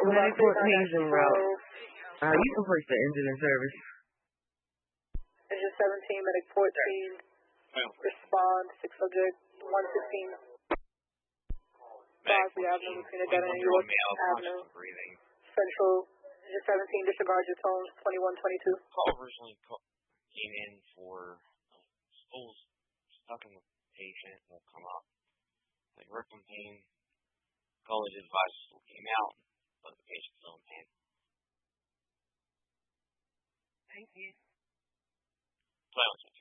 Medical Hayes en route. You can push the engine in service. Engine 17, medic 14, respond, 6 subject, 116. Crosby Avenue, between the Gun and York Avenue. Central, engine 17, disregard your tones, 2122. Call originally came in for stools stuck in the patient, will come up. Like rectum pain, college advisor stool came out, but the patient's still in pain. Thank you. Silence.